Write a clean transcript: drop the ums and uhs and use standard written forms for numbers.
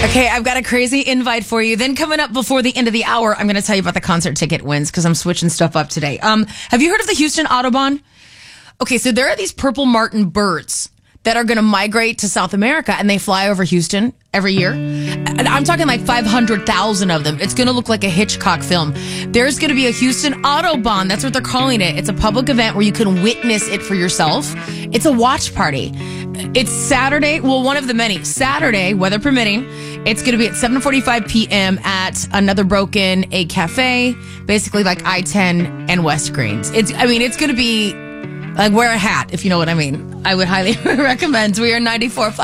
Okay, I've got a crazy invite for you. Then coming up before the end of the hour, I'm going to tell you about the concert ticket wins because I'm switching stuff up today. Have you heard of the Houston Audubon? Okay, so there are these purple martin birds that are going to migrate to South America, and they fly over Houston every year. And I'm talking like 500,000 of them. It's going to look like a Hitchcock film. There's going to be a Houston Audubon. That's what they're calling it. It's a public event where you can witness it for yourself. It's a watch party. It's Saturday. Well, one of the many. Saturday, weather permitting. It's going to be at 7:45 p.m. at Another Broken, a cafe, basically like I-10 and West Greens. It's going to be like wear a hat, if you know what I mean. I would highly recommend. We are 94.5